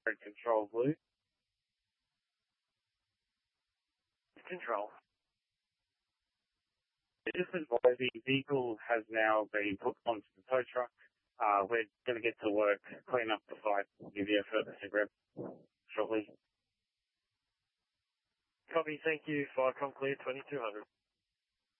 Control Blue. Control. Just advise the vehicle has now been put onto the tow truck. We're going to get to work, clean up the site, give you a further cigarette shortly. Copy, thank you. Fire Com Clear 2200.